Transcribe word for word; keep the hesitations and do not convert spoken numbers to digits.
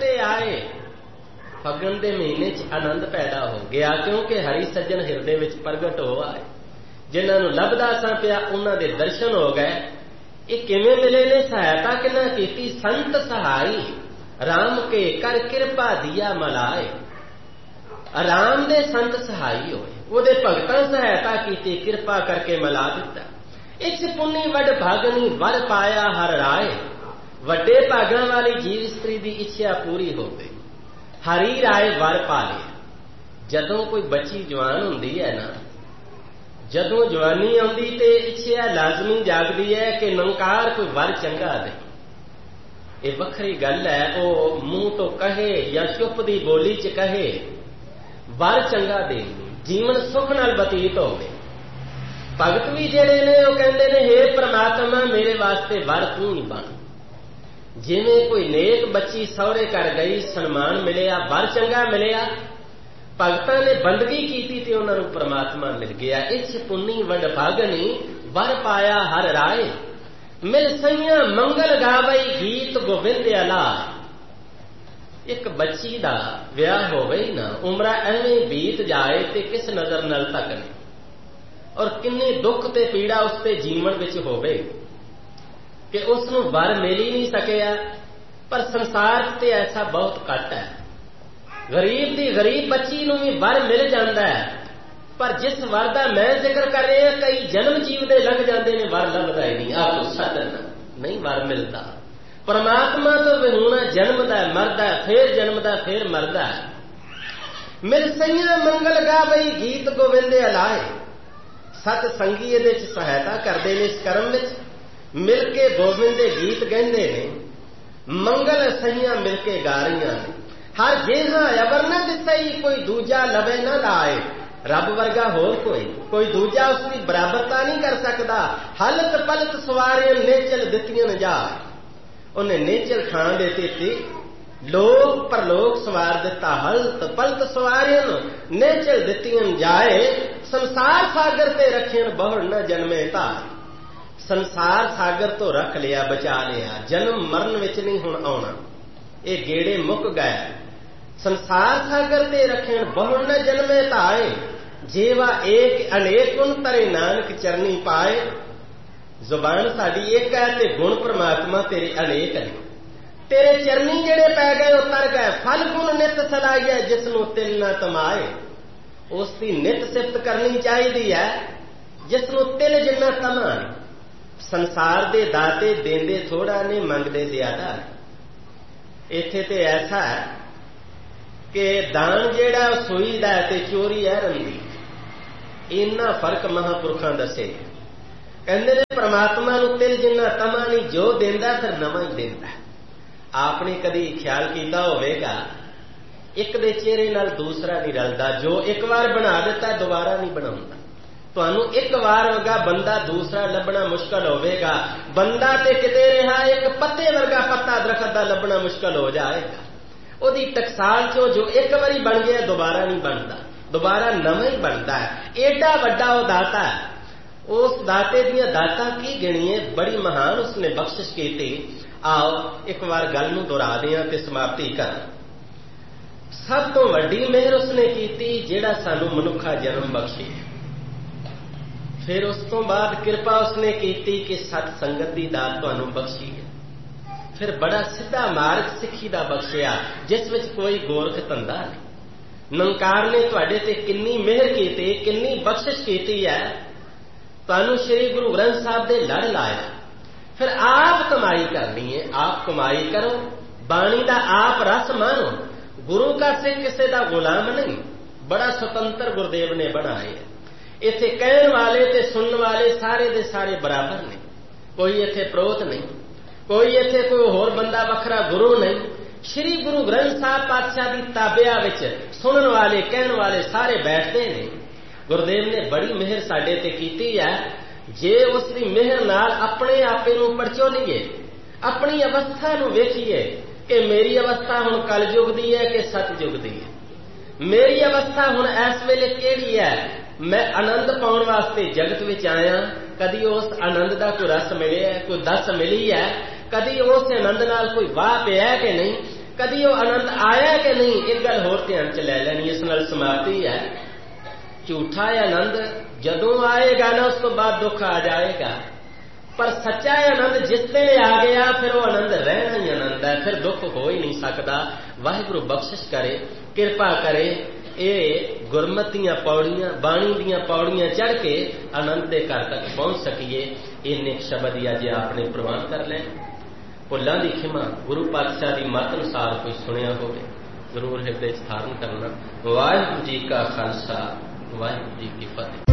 कटे आए। फगन के महीने च आनंद पैदा हो गया, क्योंकि हरि सज्जन हिरदे विच प्रगट हो आए। जिन्होंने लभदा सा पिया उन्हां दे दर्शन हो गए। ये किवें मिले ने? सहायता किन्हां कीती? संत सहाई राम के कर किरपा दिया मलाए। राम दे संत सहाई होए, उहदे भगतां सहायता कीती, किरपा करके मिला दिता। इस पुन्नी वड भागनी वर पाया हर राय। वड्डे भागां वाली जीव स्त्री की इच्छा पूरी हो गई। हरी राय वर पा लिया। जदों कोई बच्ची जवान हुंदी है ना, जदों जवानी आउंदी ते इच्छा लाजमी जागदी है कि नंकार कोई वर चंगा दे। ये वखरी गल है, वो मुंह तो कहे या चुप दी बोली च कहे, वर चंगा दे, जीवन सुख नाल बतीत होवे। भगत भी जिहड़े ने वो कहंदे ने, हे परमात्मा मेरे वास्ते वर तू ही बन। जिवें कोई नेक बच्ची सहुरे घर गई, सन्मान मिलिया, वर चंगा मिलिया, भगतां ने बंदगी कीती ते उन्हां नूं परमात्मा मिल गया। इच पुन्नी वड भागनी वर पाया हर राय। मिल सैया मंगल गावई गीत गोविंद अलाय। एक बच्ची दा विआह होवे ना, उमरा एवें बीत जाए ते किस नजर नाल तकने, और किन्नी दुख ते पीड़ा उसते जीवन विच होवे कि उसनूं वर मिल ही नहीं सकिया। पर संसार ते ऐसा बहुत घट है। गरीब दी गरीब बच्ची नूं भी वर मिल जाता है, पर जिस वर दा मैं जिक्र कर रहा, कई जन्म जीवदे लग जाते हैं, वर लभदा ही नहीं। आपको सदन नहीं वर मिलता। परमात्मा तो विहूणा जन्मदा मरदा, फिर जन्मदा फिर मरदा। मिल सैया मंगल गावई गीत गोविंद अलाए। सत संगी इहदे च सहायता करते हैं। इस कर्म विच मिल के गोविंद दे गीत गाइंदे ने, मंगल सैया मिल के गा रहीआं ने। हर जेहा अबर न दिसई कोई दूजा लवे न लाए। रब वर्गा होर कोई कोई दूजा उसकी बराबरता नहीं कर सकता। हलत पलत सवारियां नेचल दित्तियां जाए। उन्हें नेचल खान देते थे, लोक परलोक सवार दिता। हलत पलत सवारियां नेचल दित्तियां जाए। संसार सागर ते रखियन बहुड़ न जन्मे ताए। संसार सागर तो रख लिया, बचा लिया, जन्म मरण विच नहीं हुण आउणा। ये गेड़े मुक गए। संसार सागर ते रखियन बहुड़ न जन्मे ताए। जेवा एक अनेक गुण तरे नानक चरनी पाए। जुबान साडी एक है ते गुण परमात्मा तेरे अनेक ने। तेरे चरनी जेड़े पै गए उतर गए। फल गुण नित सलाइए जिसनों तिल न तमाए। उसकी नित सिफत करनी चाहिए है जिसनों तिल जिन्ना तमा। संसार दे दाते देंदे थोड़ा ने, मंगदे ज्यादा। इत्थे ते ऐसा है कि दान जेड़ा सोई दा ते चोरी है रंदी। इन्ना फर्क महापुरखां दसे। कहंदे ने परमात्मा नूं तिल जिन्ना तमा नहीं, जो देंदा फिर नवां ही देंदा। आपने कदी ख्याल कीता होवेगा, एक दे चेहरे नाल दूसरा नहीं रलदा। जो एक बार बना दिता दोबारा नहीं बनाउंदा। तुहानूं एक बार वर्गा बंदा दूसरा लभना मुश्किल होवेगा। बंदा ते किते रहा, एक पत्ते वर्गा पत्ता दरखत दा लभना मुश्किल हो जाएगा। ओदी टकसाल चो जो एक बारी बन गया दोबारा नहीं बनता, दोबारा नवां ही बनता है। एडा वड्डा वो दाता है। उस दाते दियां दातां की गिणीए, बड़ी महान उसने बख्शिश की। आओ एक बार गल नूं दोहरा दियां ते समाप्ति कर। सब तो वड्डी मेहर उसने की जेड़ा सानू मनुखा जन्म बख्शे। फिर उस तो बाद कृपा उसने की कि सत संगत की दात तुहानू बख्शी है। फिर बड़ा सीधा मार्ग सिक्खी दा बख्शिया, जिस विच कोई गोरख धंधा नहीं। नंकार ने तुहाडे ते किन्नी मेहर की, किन्नी बख्शिश की है। तुहानू श्री गुरु ग्रंथ साहब दे लड़ लाया। फिर आप कमाई करनी है, आप कमाई करो, बाणी दा आप रस मानो। गुरु का सिख किसी का गुलाम नहीं, बड़ा स्वतंत्र गुरुदेव ने बनाए है। इत्थे कहण वाले ते सुनने वाले सारे दे सारे बराबर ने। कोई इत्थे प्रोत नहीं, कोई इत्थे कोई होर बंदा वखरा गुरु नहीं। श्री गुरु ग्रंथ साहब पातशाह की ताबिया विच सुनने वाले कहण वाले सारे बैठते हैं। गुरुदेव ने बड़ी मेहर साडे ते कीती है। जे उसकी मेहर नाल अपने आपे नूं पड़चोलीए, अपनी अवस्था नूं वेखीए कि मेरी अवस्था हुण कलयुग दी है कि सतयुग दी है। मेरी अवस्था हुण इस वेले किहड़ी है। मैं आनंद पाउण वास्ते जगत विच आया। कदी उस आनंद का कोई रस मिले है, कोई दस मिली है, कदी उस आनंद नाल कोई वाह पिया कि नहीं। कदी वो आनंद आया कि नहीं, एक गल होर ध्यान च लै लैनी, इस नाल समाप्ति है। झूठा आनंद जदों आएगा ना उस तो बाद दुख आ जाएगा, पर सच्चा आनंद जिस वेले आ गया फिर वो आनंद रहना ही आनंद है, फिर दुख हो ही नहीं सकता। वाहिगुरू बख्शिश करे, किरपा करे, ये गुरमत दीआं पौड़ियां, बाणी दीआं पौड़ियां चढ़ के आनंद के घर तक पहुंच सकीए। इन्ने शब्द ही अज आपने प्रवान कर लें। भुल्लां दी खिमा, गुरु पातशाह की मत अनुसार कोई सुनिया होवे जरूर हिरदे च धारण करना। वाहिगुरू जी का खालसा, वाहिगुरू जी की फतेह।